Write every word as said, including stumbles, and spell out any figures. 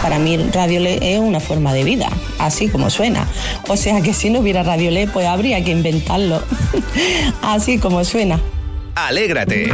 Para mí Radio L E D es una forma de vida, así como suena. O sea que si no hubiera Radio L E D, pues habría que inventarlo, así como suena. Alégrate